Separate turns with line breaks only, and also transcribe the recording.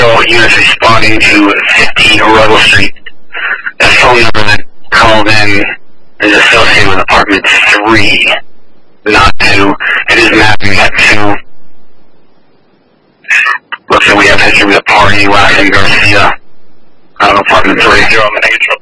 all units responding to 15 Russell Street. The phone number that called in is associated with apartment 3, not 2. It is mapping at 2. Looks like we have history with a party, last name Garcia. Out of apartment 3.
I'm going to get you